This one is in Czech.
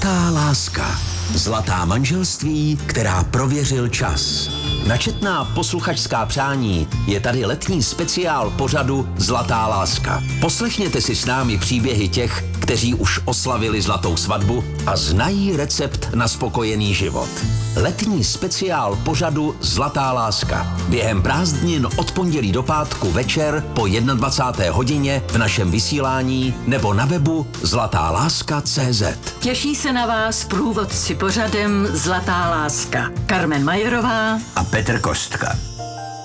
Zlatá láska. Zlatá manželství, která prověřil čas. Na četná posluchačská přání je tady letní speciál pořadu Zlatá láska. Poslechněte si s námi příběhy těch, kteří už oslavili zlatou svatbu a znají recept na spokojený život. Letní speciál pořadu Zlatá láska. Během prázdnin od pondělí do pátku večer po 21. hodině v našem vysílání nebo na webu zlatáláska.cz. Těší se na vás průvodci pořadem Zlatá láska. Carmen Majerová a Petr Kostka.